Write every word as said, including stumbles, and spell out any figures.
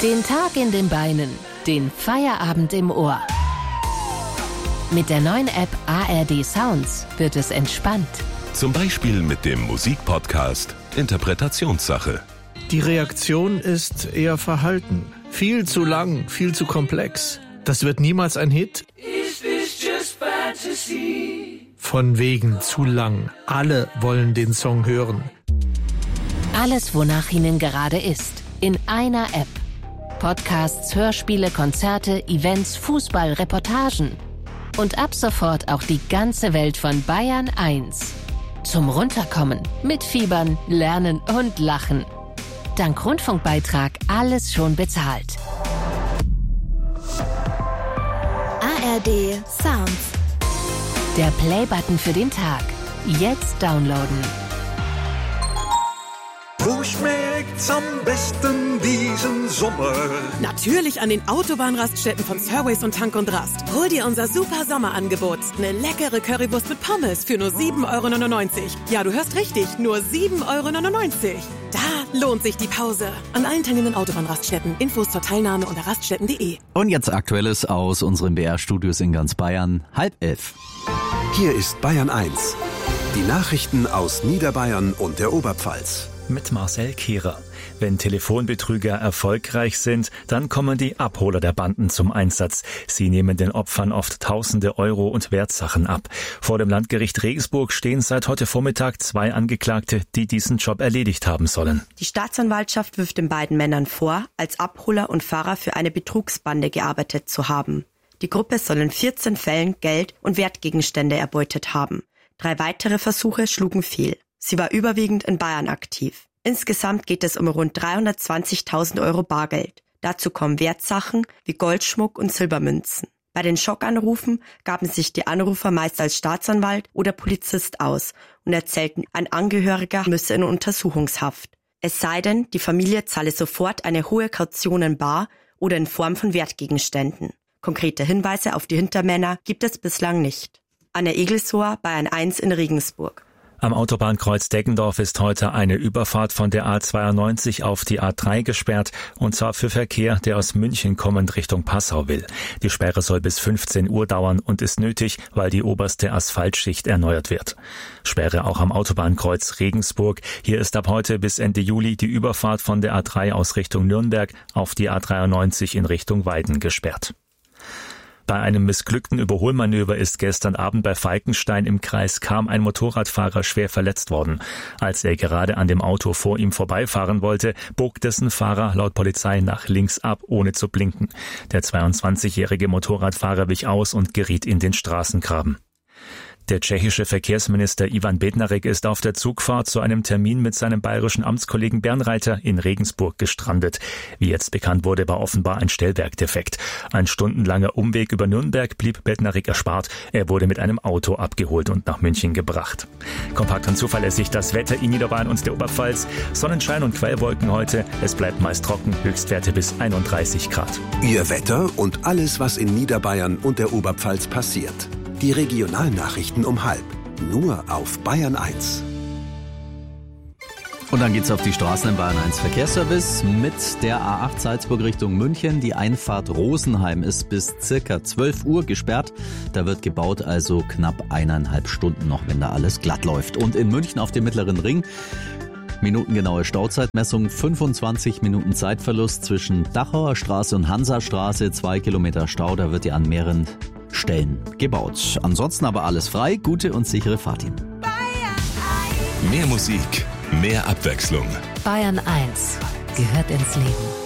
Den Tag in den Beinen, den Feierabend im Ohr. Mit der neuen App A R D Sounds wird es entspannt. Zum Beispiel mit dem Musikpodcast Interpretationssache. Die Reaktion ist eher verhalten. Viel zu lang, viel zu komplex. Das wird niemals ein Hit. Is this just fantasy? Von wegen zu lang. Alle wollen den Song hören. Alles, wonach Ihnen gerade ist. In einer App. Podcasts, Hörspiele, Konzerte, Events, Fußball, Reportagen. Und ab sofort auch die ganze Welt von Bayern eins. Zum Runterkommen, mitfiebern, lernen und lachen. Dank Rundfunkbeitrag alles schon bezahlt. A R D Sounds. Der Play-Button für den Tag. Jetzt downloaden. Wo schmeckt's am besten diesen Sommer? Natürlich an den Autobahnraststätten von Surways und Tank und Rast. Hol dir unser super Sommerangebot. Eine leckere Currywurst mit Pommes für nur sieben Euro neunundneunzig. Ja, du hörst richtig, nur sieben Euro neunundneunzig. Da lohnt sich die Pause. An allen teilnehmenden Autobahnraststätten. Infos zur Teilnahme unter raststätten punkt de. Und jetzt Aktuelles aus unseren B R-Studios in ganz Bayern. Halb elf. Hier ist Bayern eins. Die Nachrichten aus Niederbayern und der Oberpfalz. Mit Marcel Kehrer. Wenn Telefonbetrüger erfolgreich sind, dann kommen die Abholer der Banden zum Einsatz. Sie nehmen den Opfern oft Tausende Euro und Wertsachen ab. Vor dem Landgericht Regensburg stehen seit heute Vormittag zwei Angeklagte, die diesen Job erledigt haben sollen. Die Staatsanwaltschaft wirft den beiden Männern vor, als Abholer und Fahrer für eine Betrugsbande gearbeitet zu haben. Die Gruppe soll in vierzehn Fällen Geld und Wertgegenstände erbeutet haben. Drei weitere Versuche schlugen fehl. Sie war überwiegend in Bayern aktiv. Insgesamt geht es um rund dreihundertzwanzigtausend Euro Bargeld. Dazu kommen Wertsachen wie Goldschmuck und Silbermünzen. Bei den Schockanrufen gaben sich die Anrufer meist als Staatsanwalt oder Polizist aus und erzählten, ein Angehöriger müsse in Untersuchungshaft. Es sei denn, die Familie zahle sofort eine hohe Kaution in bar oder in Form von Wertgegenständen. Konkrete Hinweise auf die Hintermänner gibt es bislang nicht. Anne Egelshoher, Bayern eins in Regensburg. Am Autobahnkreuz Deggendorf ist heute eine Überfahrt von der A zweiundneunzig auf die A drei gesperrt, und zwar für Verkehr, der aus München kommend Richtung Passau will. Die Sperre soll bis fünfzehn Uhr dauern und ist nötig, weil die oberste Asphaltschicht erneuert wird. Sperre auch am Autobahnkreuz Regensburg. Hier ist ab heute bis Ende Juli die Überfahrt von der A drei aus Richtung Nürnberg auf die A dreiundneunzig in Richtung Weiden gesperrt. Bei einem missglückten Überholmanöver ist gestern Abend bei Falkenstein im Kreis Cham ein Motorradfahrer schwer verletzt worden. Als er gerade an dem Auto vor ihm vorbeifahren wollte, bog dessen Fahrer laut Polizei nach links ab, ohne zu blinken. Der zweiundzwanzigjährige Motorradfahrer wich aus und geriet in den Straßengraben. Der tschechische Verkehrsminister Ivan Bednarek ist auf der Zugfahrt zu einem Termin mit seinem bayerischen Amtskollegen Bernreiter in Regensburg gestrandet. Wie jetzt bekannt wurde, war offenbar ein Stellwerkdefekt. Ein stundenlanger Umweg über Nürnberg blieb Bednarek erspart. Er wurde mit einem Auto abgeholt und nach München gebracht. Kompakt und zuverlässig das Wetter in Niederbayern und der Oberpfalz. Sonnenschein und Quellwolken heute. Es bleibt meist trocken, Höchstwerte bis einunddreißig Grad. Ihr Wetter und alles, was in Niederbayern und der Oberpfalz passiert. Die Regionalnachrichten um halb. Nur auf Bayern eins. Und dann geht's auf die Straßen im Bayern eins Verkehrsservice mit der A acht Salzburg Richtung München. Die Einfahrt Rosenheim ist bis circa zwölf Uhr gesperrt. Da wird gebaut, also knapp eineinhalb Stunden noch, wenn da alles glatt läuft. Und in München auf dem Mittleren Ring minutengenaue Stauzeitmessung, fünfundzwanzig Minuten Zeitverlust zwischen Dachauer Straße und Hansastraße, zwei Kilometer Stau, da wird ja an mehreren Stellen gebaut. Ansonsten aber alles frei, gute und sichere Fahrt Ihnen. Mehr Musik, mehr Abwechslung. Bayern eins gehört ins Leben.